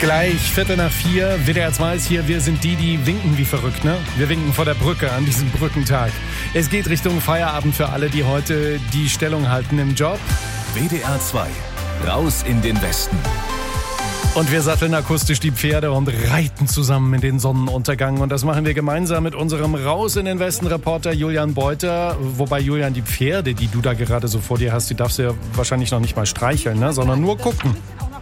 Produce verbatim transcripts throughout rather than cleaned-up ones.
Gleich Viertel nach vier, W D R zwei ist hier. Wir sind die, die winken wie verrückt, ne? Wir winken vor der Brücke an diesem Brückentag. Es geht Richtung Feierabend für alle, die heute die Stellung halten im Job. W D R zwei, raus in den Westen. Und wir satteln akustisch die Pferde und reiten zusammen in den Sonnenuntergang. Und das machen wir gemeinsam mit unserem Raus in den Westen-Reporter Julian Beuter. Wobei, Julian, die Pferde, die du da gerade so vor dir hast, die darfst du ja wahrscheinlich noch nicht mal streicheln, ne? Sondern nur gucken.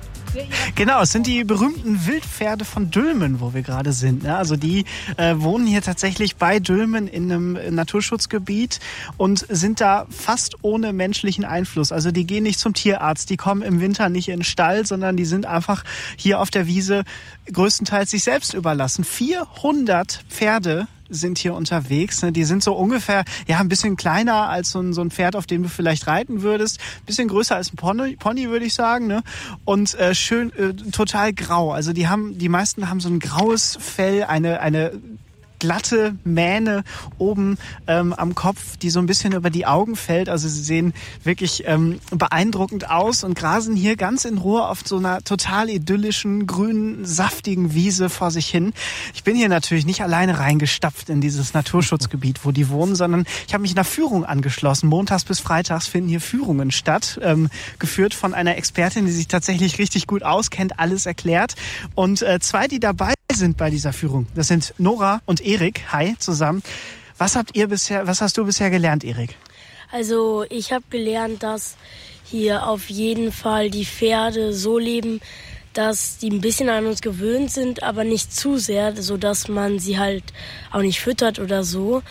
Genau, es sind die berühmten Wildpferde von Dülmen, wo wir gerade sind. Also die äh, wohnen hier tatsächlich bei Dülmen in einem Naturschutzgebiet und sind da fast ohne menschlichen Einfluss. Also die gehen nicht zum Tierarzt, die kommen im Winter nicht in den Stall, sondern die sind einfach hier auf der Wiese größtenteils sich selbst überlassen. vierhundert Pferde sind hier unterwegs. Die sind so ungefähr, ja, ein bisschen kleiner als so ein, so ein Pferd, auf dem du vielleicht reiten würdest. Ein bisschen größer als ein Pony, Pony würde ich sagen, ne? Und äh, schön, äh, total grau. Also die haben, die meisten haben so ein graues Fell, eine, eine glatte Mähne oben ähm, am Kopf, die so ein bisschen über die Augen fällt. Also sie sehen wirklich ähm, beeindruckend aus und grasen hier ganz in Ruhe auf so einer total idyllischen, grünen, saftigen Wiese vor sich hin. Ich bin hier natürlich nicht alleine reingestapft in dieses Naturschutzgebiet, wo die wohnen, sondern ich habe mich einer Führung angeschlossen. Montags bis freitags finden hier Führungen statt, ähm, geführt von einer Expertin, die sich tatsächlich richtig gut auskennt, alles erklärt. Und äh, zwei, die dabei sind bei dieser Führung, das sind Nora und Erik. Hi zusammen. Was habt ihr bisher, was hast du bisher gelernt, Erik? Also ich habe gelernt, dass hier auf jeden Fall die Pferde so leben, dass die ein bisschen an uns gewöhnt sind, aber nicht zu sehr, sodass man sie halt auch nicht füttert oder so.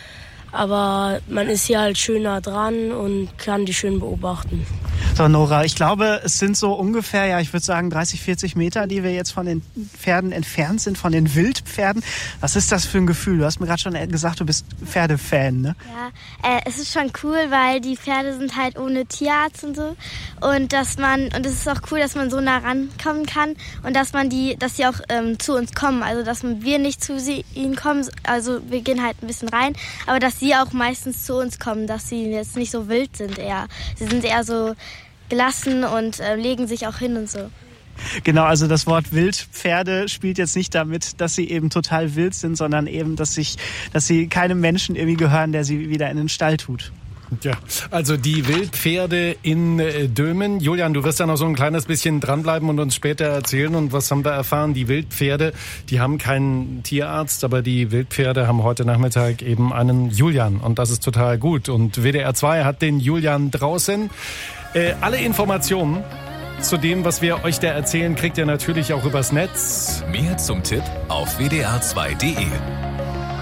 Aber man ist hier halt schön nah dran und kann die schön beobachten. So, Nora, ich glaube, es sind so ungefähr, ja, ich würde sagen dreißig, vierzig Meter, die wir jetzt von den Pferden entfernt sind, von den Wildpferden. Was ist das für ein Gefühl? Du hast mir gerade schon gesagt, du bist Pferdefan, ne? Ja, äh, es ist schon cool, weil die Pferde sind halt ohne Tierarzt und so. Und dass man, und es ist auch cool, dass man so nah rankommen kann und dass man die, dass sie auch ähm, zu uns kommen. Also, dass wir nicht zu sie, ihnen kommen, also wir gehen halt ein bisschen rein, aber dass sie auch meistens zu uns kommen, dass sie jetzt nicht so wild sind eher. Sie sind eher so gelassen und äh, legen sich auch hin und so. Genau, also das Wort Wildpferde spielt jetzt nicht damit, dass sie eben total wild sind, sondern eben, dass, sich, dass sie keinem Menschen irgendwie gehören, der sie wieder in den Stall tut. Ja, also die Wildpferde in äh, Dülmen. Julian, du wirst ja noch so ein kleines bisschen dranbleiben und uns später erzählen. Und was haben wir erfahren? Die Wildpferde, die haben keinen Tierarzt, aber die Wildpferde haben heute Nachmittag eben einen Julian. Und das ist total gut. Und W D R zwei hat den Julian draußen. Äh, alle Informationen zu dem, was wir euch da erzählen, kriegt ihr natürlich auch übers Netz. Mehr zum Tipp auf w d r zwei punkt d e.